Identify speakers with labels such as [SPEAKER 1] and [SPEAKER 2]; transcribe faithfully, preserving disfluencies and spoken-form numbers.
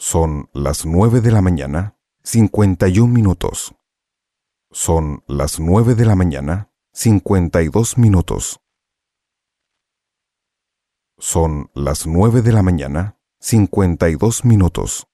[SPEAKER 1] Son las nueve de la mañana, cincuenta y un minutos. Son las nueve de la mañana, cincuenta y dos minutos. Son las nueve de la mañana, cincuenta y dos minutos.